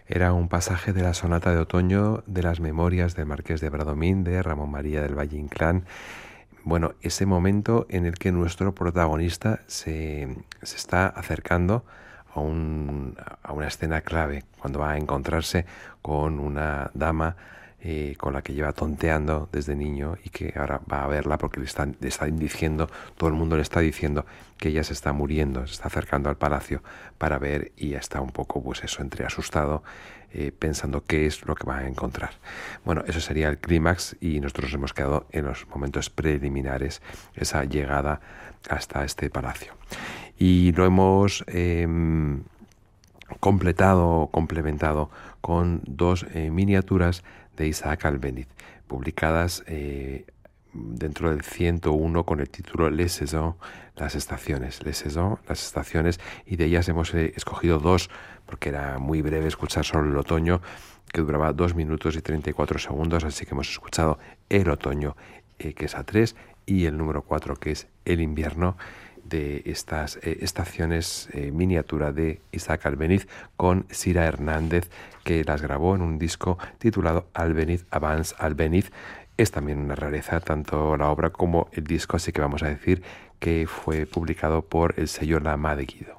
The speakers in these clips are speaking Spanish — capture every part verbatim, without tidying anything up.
Era un pasaje de la sonata de otoño de las memorias del Marqués de Bradomín de Ramón María del Valle Inclán. Bueno, ese momento en el que nuestro protagonista se, se está acercando a, un, a una escena clave, cuando va a encontrarse con una dama eh, con la que lleva tonteando desde niño y que ahora va a verla porque le están, le están diciendo, todo el mundo le está diciendo que ella se está muriendo, se está acercando al palacio para ver y ya está un poco, pues eso, entre asustado, eh, pensando qué es lo que va a encontrar. Bueno, eso sería el clímax y nosotros hemos quedado en los momentos preliminares, esa llegada hasta este palacio. Y lo hemos eh, completado, complementado con dos eh, miniaturas de Isaac Albéniz, publicadas eh, dentro del ciento uno con el título Les Saisons, las estaciones, Les Saisons, las estaciones, y de ellas hemos eh, escogido dos, porque era muy breve escuchar solo el otoño, que duraba dos minutos y treinta y cuatro segundos, así que hemos escuchado el otoño, eh, que es A tres, y el número cuatro, que es el invierno, de estas eh, estaciones eh, miniatura de Isaac Albéniz con Sira Hernández, que las grabó en un disco titulado Albéniz Avance Albéniz. Es también una rareza tanto la obra como el disco, así que vamos a decir que fue publicado por el sello La Mà de Guido.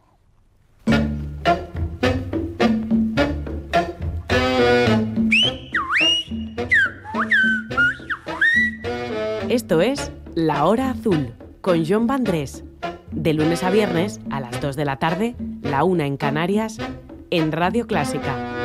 Esto es La Hora Azul con Jon Vandrés. De lunes a viernes a las dos de la tarde, la una en Canarias, en Radio Clásica.